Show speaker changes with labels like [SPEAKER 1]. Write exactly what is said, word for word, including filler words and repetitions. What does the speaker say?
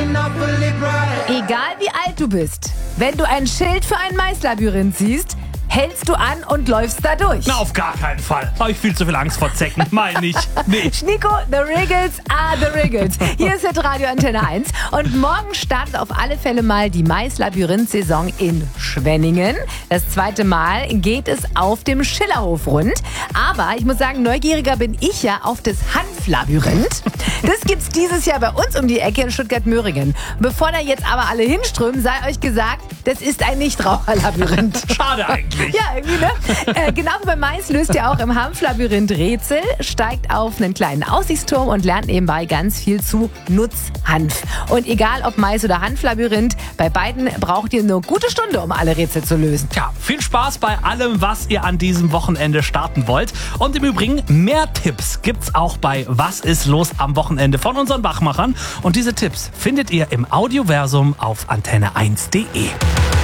[SPEAKER 1] Egal wie alt du bist, wenn du ein Schild für ein Maislabyrinth siehst, hältst du an und läufst da durch.
[SPEAKER 2] Na, auf gar keinen Fall. Habe ich viel zu viel Angst vor Zecken. Meine ich nicht.
[SPEAKER 1] Nico, the Riggles are the Riggles. Hier ist jetzt Radio Antenne eins. Und morgen startet auf alle Fälle mal die Maislabyrinth-Saison in Schwenningen. Das zweite Mal geht es auf dem Schillerhof rund. Aber ich muss sagen, neugieriger bin ich ja auf das Hanflabyrinth. Das gibt's dieses Jahr bei uns um die Ecke in Stuttgart-Möhringen. Bevor da jetzt aber alle hinströmen, sei euch gesagt, das ist ein Nichtraucherlabyrinth.
[SPEAKER 2] Schade eigentlich.
[SPEAKER 1] Ja, irgendwie, ne? Äh, genau wie beim Mais löst ihr auch im Hanflabyrinth Rätsel, steigt auf einen kleinen Aussichtsturm und lernt nebenbei ganz viel zu Nutzhanf. Und egal ob Mais oder Hanflabyrinth, bei beiden braucht ihr eine gute Stunde, um alle Rätsel zu lösen.
[SPEAKER 2] Tja, viel Spaß bei allem, was ihr an diesem Wochenende starten wollt. Und im Übrigen, mehr Tipps gibt's auch bei Was ist los am Wochenende von unseren Wachmachern. Und diese Tipps findet ihr im Audioversum auf antenne eins punkt de.